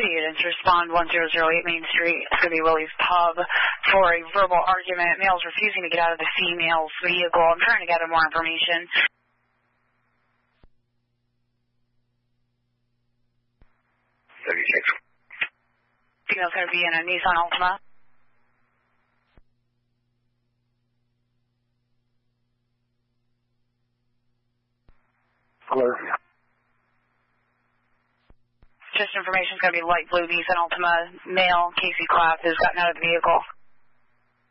City units respond 1008 Main Street. It's going to be Willie's Pub for a verbal argument. Male's refusing to get out of the female's vehicle. I'm trying to gather more information. 36. Female's going to be in a Nissan Altima. Hello. Just information is going to be light blue Nissan Altima. Male, Casey Clapp, has gotten out of the vehicle.